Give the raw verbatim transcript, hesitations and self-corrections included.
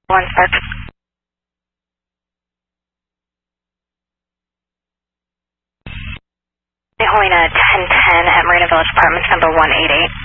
One Spark. Helena ten ten at Marina Village Apartments number one eight eight.